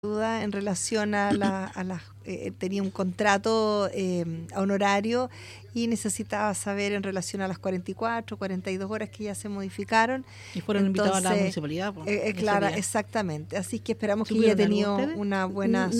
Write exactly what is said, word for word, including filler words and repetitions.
duda en relación a la, a la eh, tenía un contrato eh, honorario y necesitaba saber en relación a las cuarenta y cuatro, cuarenta y dos horas que ya se modificaron. Y fueron Entonces, invitados a la municipalidad. Pues, eh, eh, claro, exactamente. Así que esperamos que haya tenido una buena